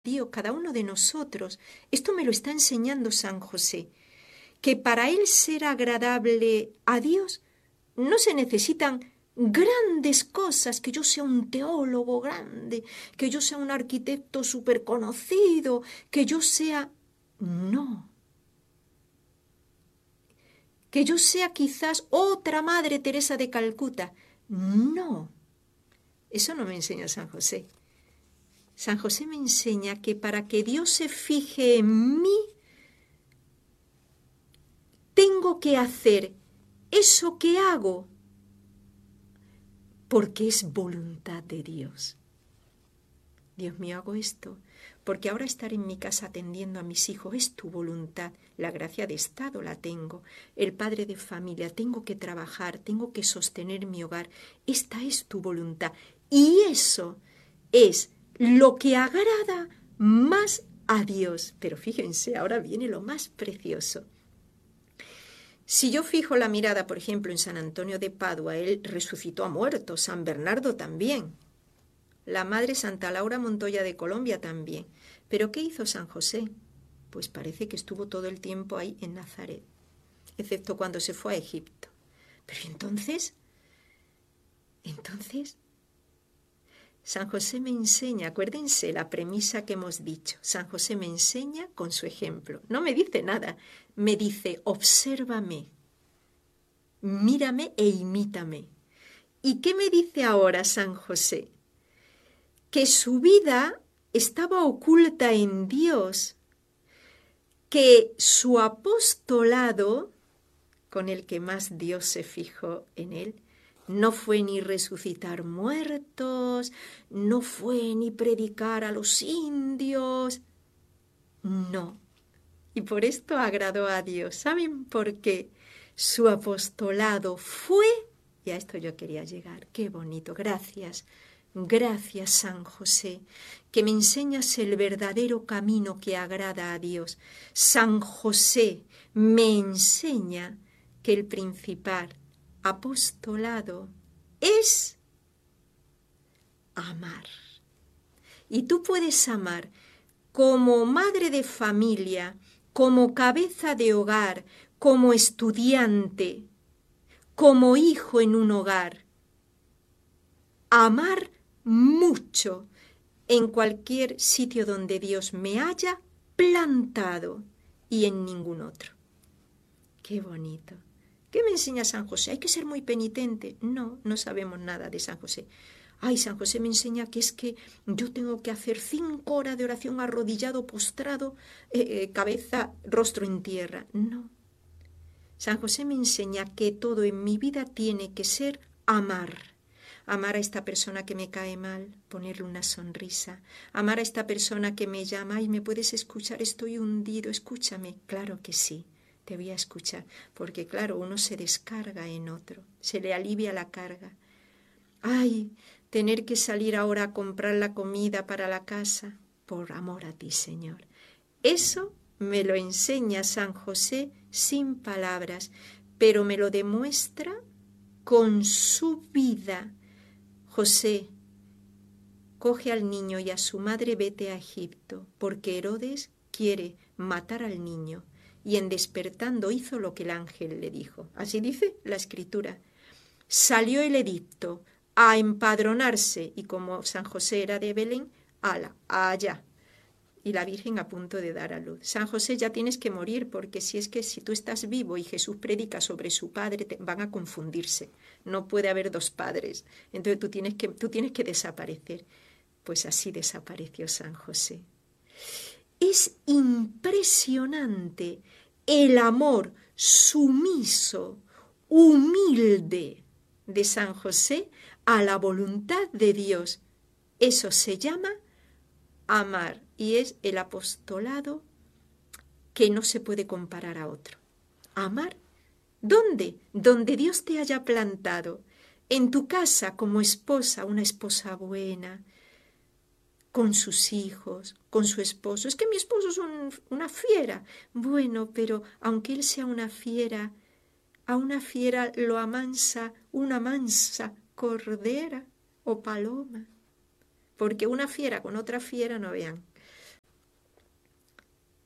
Dios, cada uno de nosotros. Esto me lo está enseñando San José, que para él ser agradable a Dios no se necesitan grandes cosas, que yo sea un teólogo grande, que yo sea un arquitecto súper conocido, que yo sea... No, que yo sea quizás otra Madre Teresa de Calcuta. No, eso no me enseña San José. San José me enseña que para que Dios se fije en mí, tengo que hacer eso que hago porque es voluntad de Dios. Dios mío, hago esto porque ahora estar en mi casa atendiendo a mis hijos es tu voluntad. La gracia de Estado la tengo. El padre de familia, tengo que trabajar, tengo que sostener mi hogar. Esta es tu voluntad. Y eso es lo que agrada más a Dios. Pero fíjense, ahora viene lo más precioso. Si yo fijo la mirada, por ejemplo, en San Antonio de Padua, él resucitó a muertos, San Bernardo también, la Madre Santa Laura Montoya de Colombia también. ¿Pero qué hizo San José? Pues parece que estuvo todo el tiempo ahí en Nazaret, excepto cuando se fue a Egipto. Pero entonces, San José me enseña, acuérdense la premisa que hemos dicho, San José me enseña con su ejemplo. No me dice nada, me dice, obsérvame, mírame e imítame. ¿Y qué me dice ahora San José? Que su vida estaba oculta en Dios, que su apostolado, con el que más Dios se fijó en él, no fue ni resucitar muertos, no fue ni predicar a los indios, no. Y por esto agradó a Dios. ¿Saben por qué? Su apostolado fue, y a esto yo quería llegar, qué bonito, gracias. Gracias, San José, que me enseñas el verdadero camino que agrada a Dios. San José me enseña que el principal apostolado es amar. Y tú puedes amar como madre de familia, como cabeza de hogar, como estudiante, como hijo en un hogar. Amar mucho en cualquier sitio donde Dios me haya plantado y en ningún otro. Qué bonito. ¿Qué me enseña San José? ¿Hay que ser muy penitente? No, no sabemos nada de San José. Ay, San José me enseña que es que yo tengo que hacer 5 horas de oración arrodillado, postrado, cabeza, rostro en tierra. No. San José me enseña que todo en mi vida tiene que ser amar. Amar a esta persona que me cae mal, ponerle una sonrisa. Amar a esta persona que me llama, ay, ¿me puedes escuchar? Estoy hundido, escúchame. Claro que sí, te voy a escuchar, porque claro, uno se descarga en otro, se le alivia la carga. Ay, tener que salir ahora a comprar la comida para la casa, por amor a ti, Señor. Eso me lo enseña San José sin palabras, pero me lo demuestra con su vida. José, coge al niño y a su madre, vete a Egipto, porque Herodes quiere matar al niño. Y en despertando hizo lo que el ángel le dijo. Así dice la Escritura. Salió el edicto a empadronarse, y como San José era de Belén, allá. Y la Virgen a punto de dar a luz. San José, ya tienes que morir, porque si tú estás vivo y Jesús predica sobre su padre, van a confundirse. No puede haber 2 padres. Entonces tú tienes que desaparecer. Pues así desapareció San José. Es impresionante el amor sumiso, humilde de San José a la voluntad de Dios. Eso se llama amar, y es el apostolado que no se puede comparar a otro. Amar, ¿dónde? Donde Dios te haya plantado. En tu casa como esposa, una esposa buena, con sus hijos, con su esposo. Es que mi esposo es una fiera. Bueno, pero aunque él sea una fiera, a una fiera lo amansa una mansa cordera o paloma. Porque una fiera con otra fiera, no vean.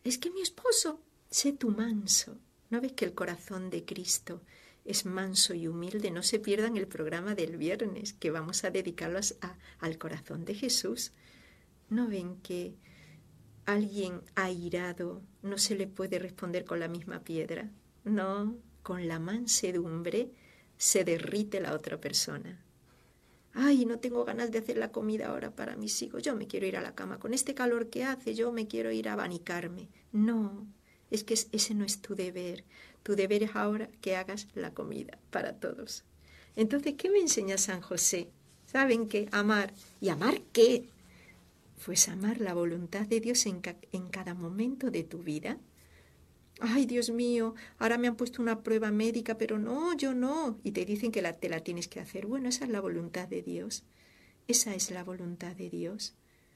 es que mi esposo, sé tú manso. ¿No ves que el corazón de Cristo es manso y humilde? No se pierdan el programa del viernes, que vamos a dedicarlo al corazón de Jesús. ¿No ven que alguien airado no se le puede responder con la misma piedra? No, con la mansedumbre se derrite la otra persona. Ay, no tengo ganas de hacer la comida ahora para mis hijos, yo me quiero ir a la cama. Con este calor que hace, yo me quiero ir a abanicarme. No, es que ese no es tu deber. Tu deber es ahora que hagas la comida para todos. Entonces, ¿qué me enseña San José? ¿Saben qué? Amar. ¿Y amar qué? Pues amar la voluntad de Dios en cada momento de tu vida. Ay, Dios mío, ahora me han puesto una prueba médica, pero no, yo no. Y te dicen que te la tienes que hacer. Bueno, esa es la voluntad de Dios. Esa es la voluntad de Dios.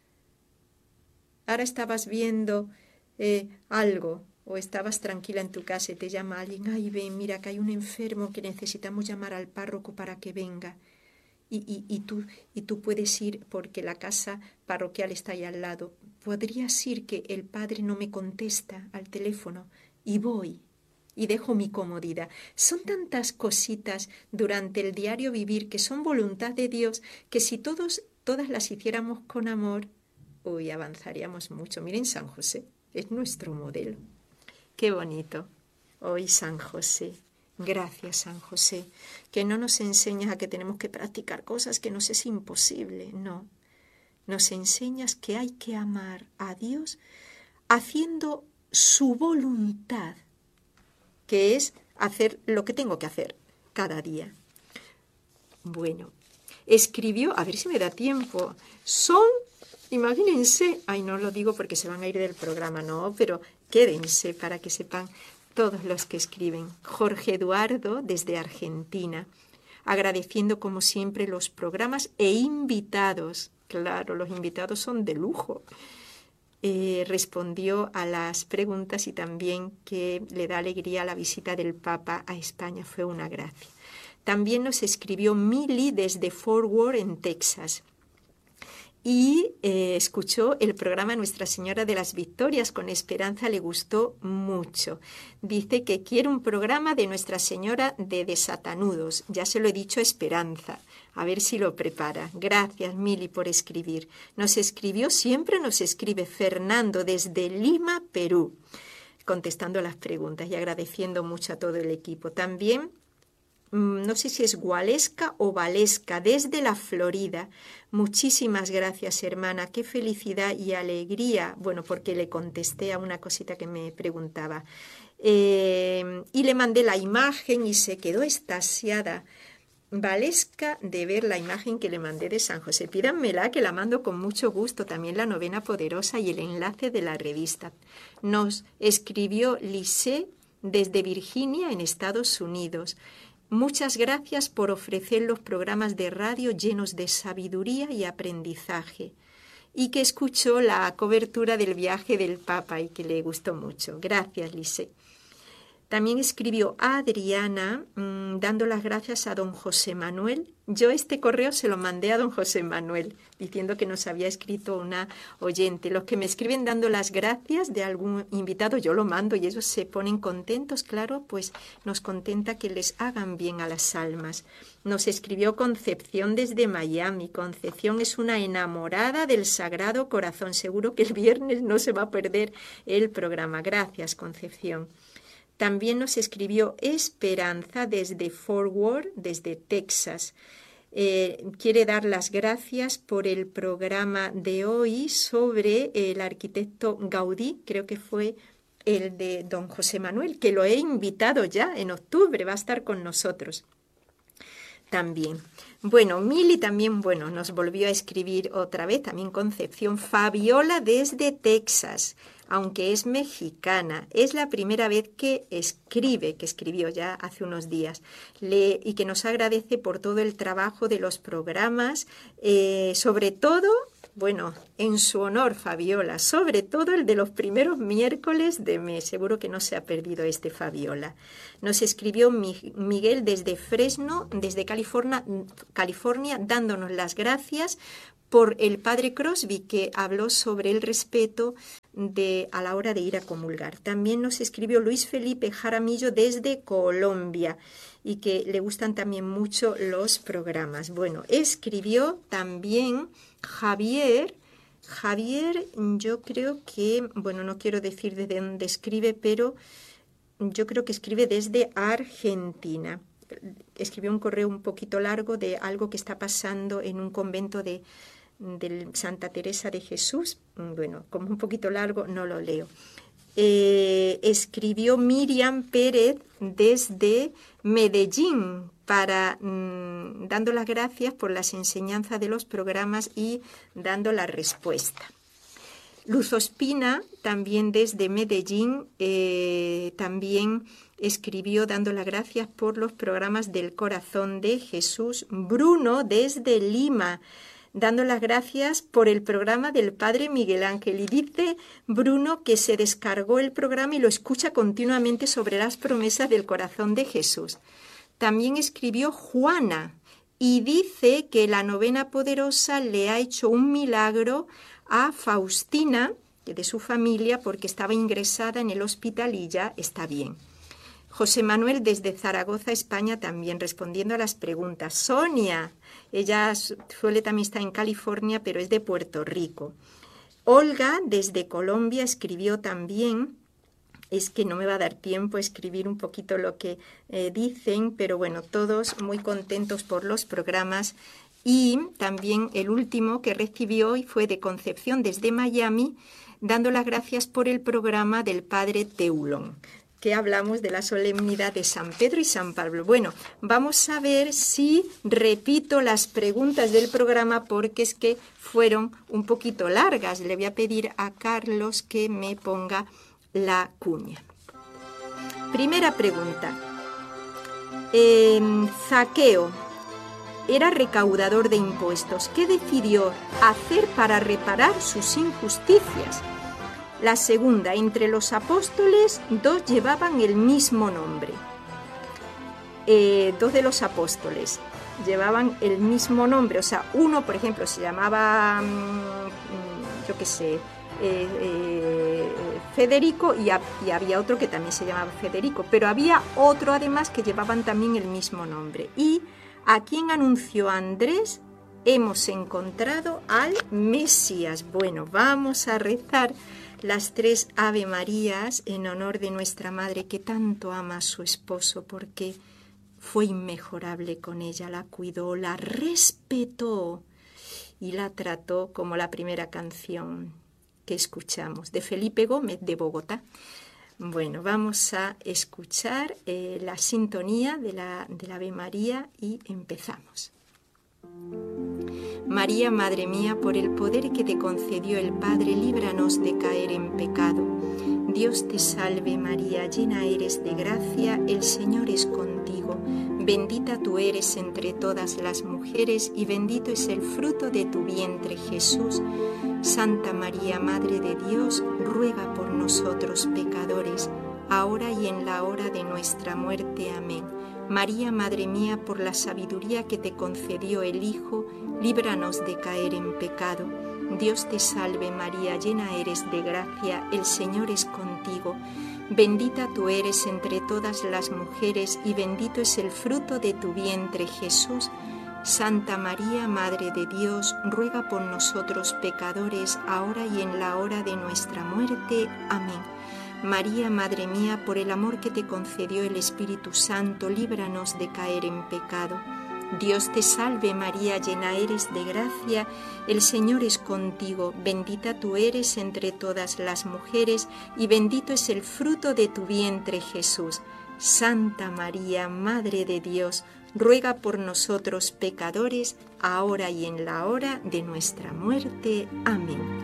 Ahora estabas viendo algo o estabas tranquila en tu casa y te llama alguien. Ay, ven, mira que hay un enfermo que necesitamos llamar al párroco para que venga. Y tú puedes ir porque la casa parroquial está ahí al lado. Podrías ir que el padre no me contesta al teléfono y voy y dejo mi comodidad. Son tantas cositas durante el diario vivir que son voluntad de Dios que si todas las hiciéramos con amor, uy, avanzaríamos mucho. Miren, San José es nuestro modelo. Qué bonito. Hoy San José. Gracias, San José, que no nos enseñas a que tenemos que practicar cosas que nos es imposible, no. Nos enseñas que hay que amar a Dios haciendo su voluntad, que es hacer lo que tengo que hacer cada día. Bueno, escribió, a ver si me da tiempo, imagínense, ay, no lo digo porque se van a ir del programa, no, pero quédense para que sepan todos los que escriben. Jorge Eduardo, desde Argentina, agradeciendo como siempre los programas e invitados. Claro, los invitados son de lujo. Respondió a las preguntas y también que le da alegría la visita del Papa a España. Fue una gracia. También nos escribió Mili desde Fort Worth, en Texas. Y escuchó el programa Nuestra Señora de las Victorias con Esperanza, le gustó mucho. Dice que quiere un programa de Nuestra Señora de Desatanudos. Ya se lo he dicho a Esperanza, a ver si lo prepara. Gracias, Mili, por escribir. Siempre nos escribe Fernando desde Lima, Perú, contestando las preguntas y agradeciendo mucho a todo el equipo. También no sé si es Gualesca o Valesca, desde la Florida. Muchísimas gracias, hermana. Qué felicidad y alegría. Bueno, porque le contesté a una cosita que me preguntaba. Y le mandé la imagen y se quedó extasiada, Valesca, de ver la imagen que le mandé de San José. Pídanmela, que la mando con mucho gusto. También la novena poderosa y el enlace de la revista. Nos escribió Lisée desde Virginia, en Estados Unidos. Muchas gracias por ofrecer los programas de radio llenos de sabiduría y aprendizaje, y que escuchó la cobertura del viaje del Papa y que le gustó mucho. Gracias, Lisée. También escribió Adriana dando las gracias a don José Manuel. Yo este correo se lo mandé a don José Manuel diciendo que nos había escrito una oyente. Los que me escriben dando las gracias de algún invitado, yo lo mando y ellos se ponen contentos, claro, pues nos contenta que les hagan bien a las almas. Nos escribió Concepción desde Miami. Concepción es una enamorada del Sagrado Corazón. Seguro que el viernes no se va a perder el programa. Gracias, Concepción. También nos escribió Esperanza desde Fort Worth, desde Texas. Quiere dar las gracias por el programa de hoy sobre el arquitecto Gaudí, creo que fue el de don José Manuel, que lo he invitado ya en octubre, va a estar con nosotros también. Bueno, Mili también, nos volvió a escribir otra vez, también Concepción. Fabiola desde Texas, aunque es mexicana, es la primera vez que escribió ya hace unos días, y que nos agradece por todo el trabajo de los programas, sobre todo, en su honor, Fabiola, sobre todo el de los primeros miércoles de mes. Seguro que no se ha perdido Fabiola. Nos escribió Miguel desde Fresno, desde California, dándonos las gracias por el padre Crosby, que habló sobre el respeto a la hora de ir a comulgar. También nos escribió Luis Felipe Jaramillo desde Colombia y que le gustan también mucho los programas. Bueno, escribió también Javier, yo creo que, bueno, no quiero decir desde dónde escribe, pero yo creo que escribe desde Argentina. Escribió un correo un poquito largo de algo que está pasando en un convento de Santa Teresa de Jesús. Bueno, como un poquito largo, no lo leo. Escribió Miriam Pérez desde Medellín dando las gracias por las enseñanzas de los programas y dando la respuesta. Luz Ospina, también desde Medellín, también escribió dando las gracias por los programas del Corazón de Jesús. Bruno, desde Lima, dando las gracias por el programa del Padre Miguel Ángel. Y dice Bruno que se descargó el programa y lo escucha continuamente sobre las promesas del Corazón de Jesús. También escribió Juana y dice que la novena poderosa le ha hecho un milagro a Faustina, de su familia, porque estaba ingresada en el hospital y ya está bien. José Manuel desde Zaragoza, España, también respondiendo a las preguntas. Sonia, ella suele también estar en California, pero es de Puerto Rico. Olga desde Colombia escribió también. Es que no me va a dar tiempo a escribir un poquito lo que dicen, pero bueno, todos muy contentos por los programas. Y también el último que recibió y fue de Concepción desde Miami, dando las gracias por el programa del Padre Teulón, que hablamos de la solemnidad de San Pedro y San Pablo. Bueno, vamos a ver si repito las preguntas del programa porque es que fueron un poquito largas. Le voy a pedir a Carlos que me ponga la cuña. Primera pregunta. Zaqueo era recaudador de impuestos. ¿Qué decidió hacer para reparar sus injusticias? La segunda, entre los apóstoles, 2 llevaban el mismo nombre. 2 de los apóstoles llevaban el mismo nombre. O sea, uno, por ejemplo, se llamaba, yo qué sé, Federico y había otro que también se llamaba Federico. Pero había otro, además, que llevaban también el mismo nombre. Y ¿a quién anunció Andrés? Hemos encontrado al Mesías. Bueno, vamos a rezar las 3 Ave Marías en honor de nuestra Madre que tanto ama a su esposo porque fue inmejorable con ella, la cuidó, la respetó y la trató como la primera canción que escuchamos de Felipe Gómez de Bogotá. Bueno, vamos a escuchar la sintonía de la Ave María y empezamos. María, Madre mía, por el poder que te concedió el Padre, líbranos de caer en pecado. Dios te salve María, llena eres de gracia, el Señor es contigo. Bendita tú eres entre todas las mujeres y bendito es el fruto de tu vientre, Jesús. Santa María, Madre de Dios, ruega por nosotros pecadores, ahora y en la hora de nuestra muerte. Amén. María, Madre mía, por la sabiduría que te concedió el Hijo, líbranos de caer en pecado. Dios te salve María, llena eres de gracia, el Señor es contigo. Bendita tú eres entre todas las mujeres y bendito es el fruto de tu vientre, Jesús. Santa María, Madre de Dios, ruega por nosotros pecadores, ahora y en la hora de nuestra muerte. Amén. María, Madre mía, por el amor que te concedió el Espíritu Santo, líbranos de caer en pecado. Dios te salve María, llena eres de gracia, el Señor es contigo, bendita tú eres entre todas las mujeres y bendito es el fruto de tu vientre, Jesús. Santa María, Madre de Dios, ruega por nosotros pecadores, ahora y en la hora de nuestra muerte. Amén.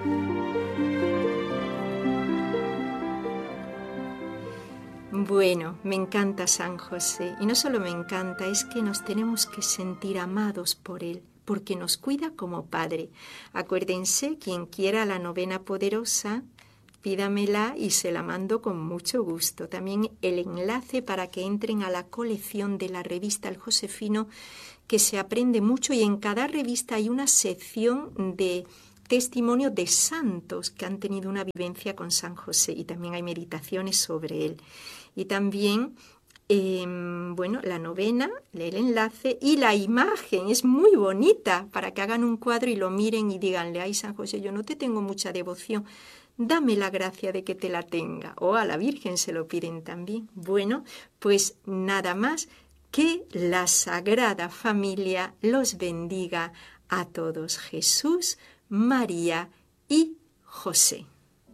Bueno, me encanta San José, y no solo me encanta, es que nos tenemos que sentir amados por él, porque nos cuida como Padre. Acuérdense, quien quiera la novena poderosa, pídamela y se la mando con mucho gusto. También el enlace para que entren a la colección de la revista El Josefino, que se aprende mucho y en cada revista hay una sección de testimonio de santos que han tenido una vivencia con San José, y también hay meditaciones sobre él. Y también, la novena, el enlace y la imagen es muy bonita para que hagan un cuadro y lo miren y díganle: ay, San José, yo no te tengo mucha devoción, dame la gracia de que te la tenga. O a la Virgen se lo piden también. Bueno, pues nada más, que la Sagrada Familia los bendiga a todos, Jesús, María y José.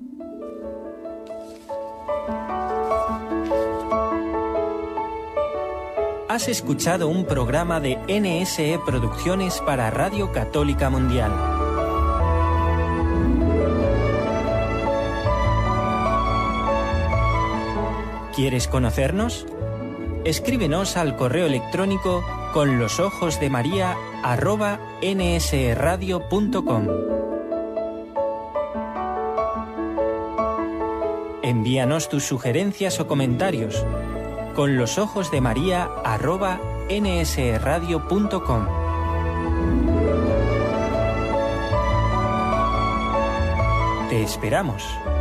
Has escuchado un programa de NSE Producciones para Radio Católica Mundial. ¿Quieres conocernos? Escríbenos al correo electrónico conlosojosdemaria@nsradio.com. Envíanos tus sugerencias o comentarios conlosojosdemaria@nsradio.com. Te esperamos.